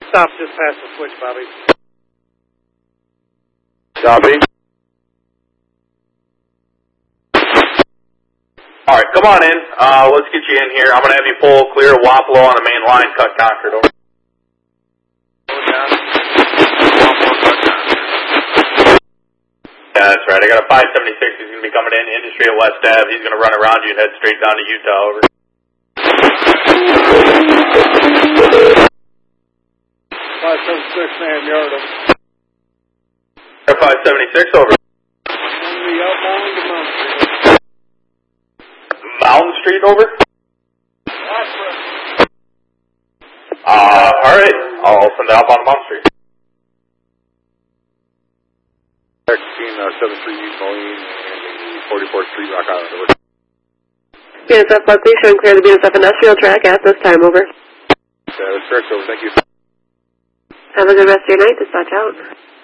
Stop just past the switch, Bobby. Copy. Alright, come on in. Let's get you in here. I'm going to have you pull clear Wapello on the main line, cut Concord over. Yeah, that's right. I got a 576. He's going to be coming in. Industry at West Ave. He's going to run around you and head straight down to Utah. Over. 576, ma'am, yard over. 576 over. Outbound to Mountain Street over? Alright. I'll send it up on Mountain Street. 73 East Moline and 44th Street, Rock Island, over. BNSF Buckley, showing clear the BNSF industrial track at this time, over. That's correct, over. Thank you. Have a good rest of your night. Dispatch out.